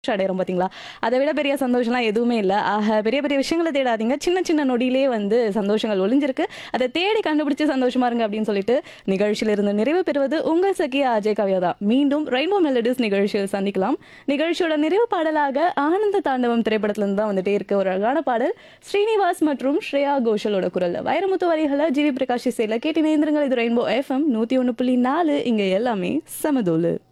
அடையறோம் பார்த்தீங்களா? அத விட பெரிய சந்தோஷம்லாம் எதுவுமே இல்ல. ஆக பெரிய பெரிய விஷயங்கள தேடாதீங்க. சின்ன சின்ன நொடியிலேயே வந்து சந்தோஷங்கள் ஒளிஞ்சிருக்கு. அத தேடி கண்டுபிடிச்சு சந்தோஷமா இருங்க அப்படின்னு சொல்லிட்டு, நிகழ்ச்சியிலிருந்து நிறைவு பெறுவது உங்கள் சகியா அஜய் காவ்யா தான். மீண்டும் ரெயின்போ மெலடிஸ் நிகழ்ச்சியில் சந்திக்கலாம். நிகழ்ச்சியோட நிறைவு பாடலாக ஆனந்த தாண்டவம் திரைப்படத்திலிருந்து தான் வந்துட்டே இருக்கு. ஒரு அழகான பாடல். ஸ்ரீனிவாஸ் மற்றும் ஸ்ரேயா கோஷலோட குரல்ல. வைரமுத்து வரிகள ஜிவி பிரகாஷ் இசையில கேட்டு நேந்திரங்கள். இது ரெயின்போ எஃப்எம் 101.4. இங்க எல்லாமே சமதோலு.